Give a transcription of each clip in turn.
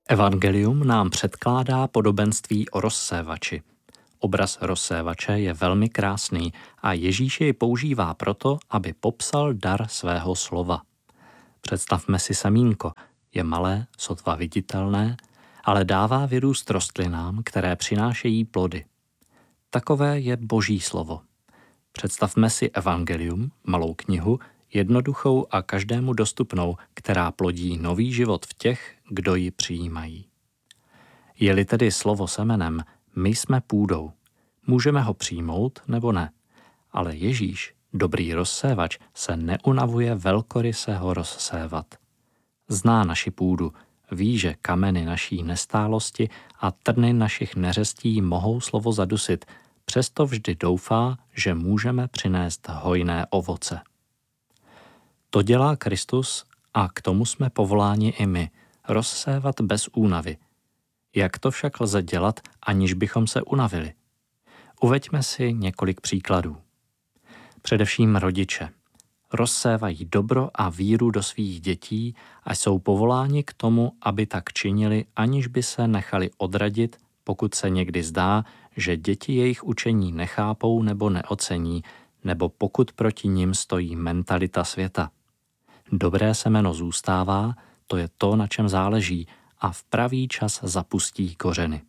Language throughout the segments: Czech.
Evangelium nám předkládá podobenství o rozsévači. Obraz rozsévače je velmi krásný a Ježíš jej používá proto, aby popsal dar svého slova. Představme si semínko. Je malé, sotva viditelné, ale dává vyrůst rostlinám, které přinášejí plody. Takové je Boží slovo. Představme si Evangelium, malou knihu, jednoduchou a každému dostupnou, která plodí nový život v těch, kdo ji přijímají. Je-li tedy slovo semenem, my jsme půdou. Můžeme ho přijmout nebo ne. Ale Ježíš, dobrý rozsévač, se neunavuje velkoryse ho rozsévat. Zná naši půdu, ví, že kameny naší nestálosti a trny našich neřestí mohou slovo zadusit, přesto vždy doufá, že můžeme přinést hojné ovoce. To dělá Kristus a k tomu jsme povoláni i my, rozsévat bez únavy. Jak to však lze dělat, aniž bychom se unavili? Uveďme si několik příkladů. Především rodiče. Rozsévají dobro a víru do svých dětí a jsou povoláni k tomu, aby tak činili, aniž by se nechali odradit, pokud se někdy zdá, že děti jejich učení nechápou nebo neocení, nebo pokud proti nim stojí mentalita světa. Dobré semeno zůstává, to je to, na čem záleží, a v pravý čas zapustí kořeny.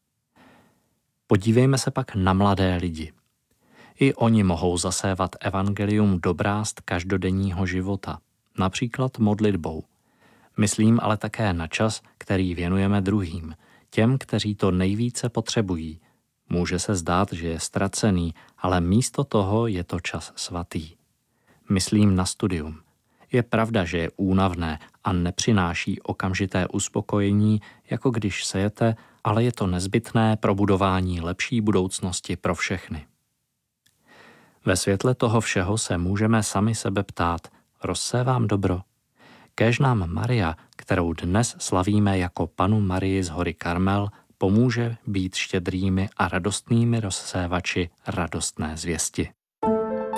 Podívejme se pak na mladé lidi. I oni mohou zasévat evangelium do brázd každodenního života, například modlitbou. Myslím ale také na čas, který věnujeme druhým, těm, kteří to nejvíce potřebují. Může se zdát, že je ztracený, ale místo toho je to čas svatý. Myslím na studium. Je pravda, že je únavné a nepřináší okamžité uspokojení, jako když sejete, ale je to nezbytné pro budování lepší budoucnosti pro všechny. Ve světle toho všeho se můžeme sami sebe ptát, rozsévám dobro? Kéž nám Maria, kterou dnes slavíme jako Pannu Marii z hory Karmel, pomůže být štědrými a radostnými rozsévači radostné zvěsti.